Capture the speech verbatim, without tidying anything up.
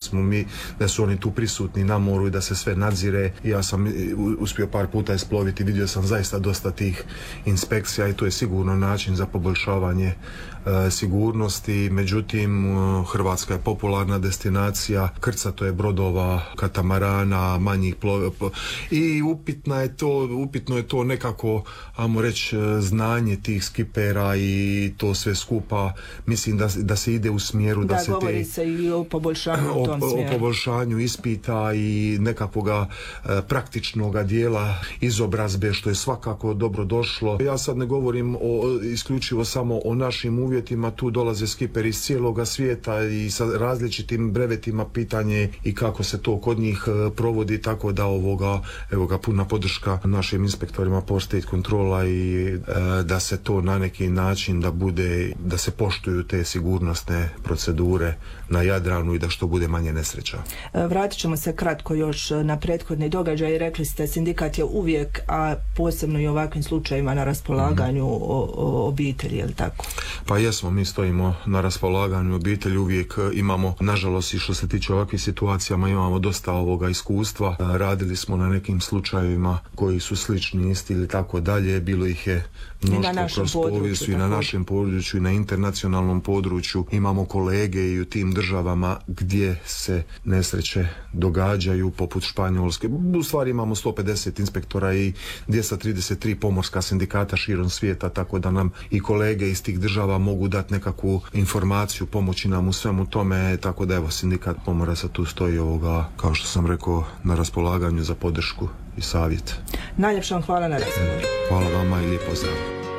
smo mi, da su oni tu prisutni na moru i da se sve nadzire. Ja sam uspio par puta isploviti, vidio sam zaista dosta tih inspekcija i to je sigurno način za poboljšavanje e, sigurnosti. Međutim, Hrvatska je popularna destinacija, krcato je brodova, katamarana, manjih plove i upitna je to, upitno je to nekako, ajmo reći, znanje tih skipera i to sve skupa. Mislim da, da se ide u smjeru da, da se govori te, se i o poboljšanju u tom o, smjeru. O poboljšanju ispita i nekakvoga e, praktičnoga dijela izobrazbe, što je svakako dobro došlo. Ja sad ne govorim o, isključivo samo o našim uvjetima, tu dolaze skiperi iz cijeloga svijeta i sa različitim brevetima, pitanje i kako se to kod njih e, provodi, tako da ovoga, evo ga, puna podrška našim inspektorima Port State Controla i e, da se to na neki način da bude, da se poštuju te sigurnosne procedure na Jadranu i da što bude manje nesreća. Vratit ćemo se kratko još na prethodni događaj. Rekli ste, sindikat je uvijek, a posebno i u ovakvim slučajevima, na raspolaganju mm. o, o obitelji, je li tako? Pa jesmo, mi stojimo na raspolaganju obitelji, uvijek imamo, nažalost i što se tiče ovakvih situacijama, imamo dosta ovoga iskustva. Radili smo na nekim slučajevima koji su slični, isti ili tako dalje, bilo ih je mnoštvo kroz povijest i na našem području i na internacionalnom području. Imamo kolege i u tim državama gdje se nesreće događaju, poput Španjolske. U stvari imamo sto pedeset inspektora i dvjesto trideset tri pomorska sindikata širom svijeta, tako da nam i kolege iz tih država mogu dati nekakvu informaciju, pomoći nam u svemu tome, tako da evo, sindikat pomoraca tu stoji ovoga, kao što sam rekao, na raspolaganju za podršku i savjet. Najljepša vam hvala na razgovor. Hvala vama i lijep pozdrav.